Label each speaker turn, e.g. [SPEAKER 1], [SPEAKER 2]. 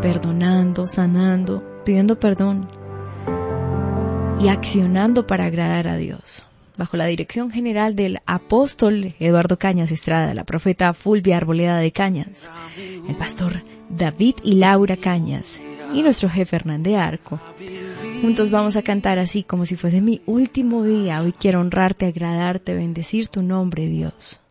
[SPEAKER 1] perdonando, sanando, pidiendo perdón y accionando para agradar a Dios. Bajo la dirección general del apóstol Eduardo Cañas Estrada, la profeta Fulvia Arboleda de Cañas, el pastor David y Laura Cañas y nuestro jefe Hernán de Arco. Juntos vamos a cantar así como si fuese mi último día. Hoy quiero honrarte, agradarte, bendecir tu nombre, Dios.